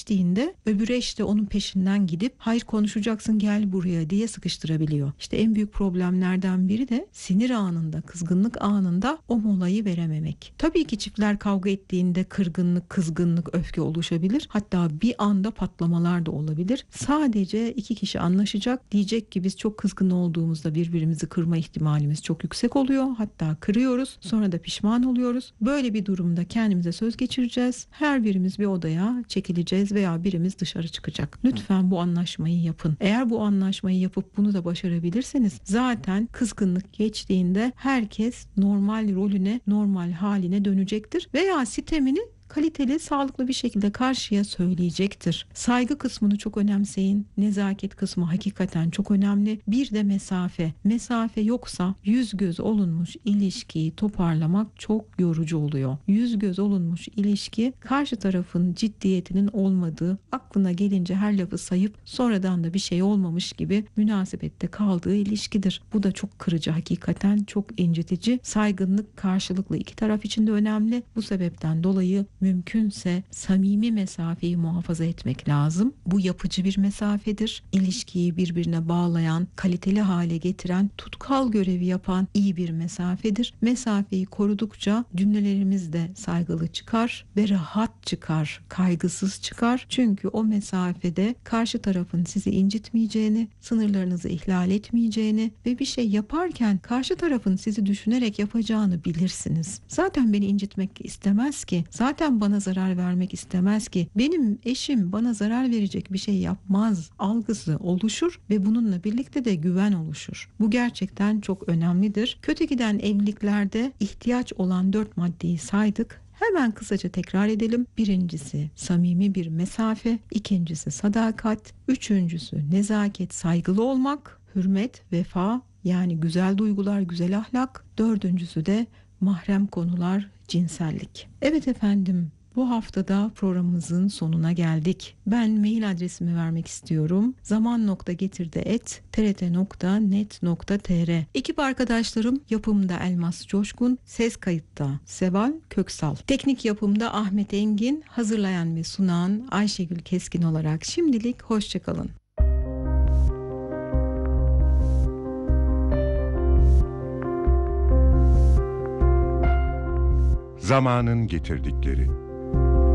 geçtiğinde öbür eş de onun peşinden gidip hayır konuşacaksın gel buraya diye sıkıştırabiliyor. İşte en büyük problemlerden biri de sinir anında, kızgınlık anında o molayı verememek. Tabii ki çiftler kavga ettiğinde kırgınlık, kızgınlık, öfke oluşabilir. Hatta bir anda patlamalar da olabilir. Sadece iki kişi anlaşacak, diyecek ki biz çok kızgın olduğumuzda birbirimizi kırma ihtimalimiz çok yüksek oluyor. Hatta kırıyoruz. Sonra da pişman oluyoruz. Böyle bir durumda kendimize söz geçireceğiz. Her birimiz bir odaya çekileceğiz veya birimiz dışarı çıkacak. Lütfen bu anlaşmayı yapın. Eğer bu anlaşmayı yapıp bunu da başarabilirseniz zaten kızgınlık geçtiğinde herkes normal rolüne, normal haline dönecektir veya sitemini kaliteli, sağlıklı bir şekilde karşıya söyleyecektir. Saygı kısmını çok önemseyin. Nezaket kısmı hakikaten çok önemli. Bir de mesafe. Mesafe yoksa yüz göz olunmuş ilişkiyi toparlamak çok yorucu oluyor. Yüz göz olunmuş ilişki karşı tarafın ciddiyetinin olmadığı, aklına gelince her lafı sayıp sonradan da bir şey olmamış gibi münasebette kaldığı ilişkidir. Bu da çok kırıcı, hakikaten çok incitici. Saygınlık karşılıklı, iki taraf için de önemli. Bu sebepten dolayı mümkünse samimi mesafeyi muhafaza etmek lazım. Bu yapıcı bir mesafedir. İlişkiyi birbirine bağlayan, kaliteli hale getiren, tutkal görevi yapan iyi bir mesafedir. Mesafeyi korudukça cümlelerimiz de saygılı çıkar ve rahat çıkar, kaygısız çıkar. Çünkü o mesafede karşı tarafın sizi incitmeyeceğini, sınırlarınızı ihlal etmeyeceğini ve bir şey yaparken karşı tarafın sizi düşünerek yapacağını bilirsiniz. Zaten beni incitmek istemez ki. Zaten bana zarar vermek istemez ki. Benim eşim bana zarar verecek bir şey yapmaz algısı oluşur ve bununla birlikte de güven oluşur. Bu gerçekten çok önemlidir. Kötü giden evliliklerde ihtiyaç olan 4 maddeyi saydık. Hemen kısaca tekrar edelim. Birincisi samimi bir mesafe, ikincisi sadakat, üçüncüsü nezaket, saygılı olmak, hürmet, vefa yani güzel duygular, güzel ahlak, dördüncüsü de mahrem konular, cinsellik. Evet efendim, bu haftada programımızın sonuna geldik. Ben mail adresimi vermek istiyorum. zaman.getirde@trt.net.tr. Ekip arkadaşlarım yapımda Elmas Coşkun, ses kayıtta Seval Köksal. Teknik yapımda Ahmet Engin, hazırlayan ve sunan Ayşegül Keskin olarak şimdilik hoşçakalın. Zamanın getirdikleri.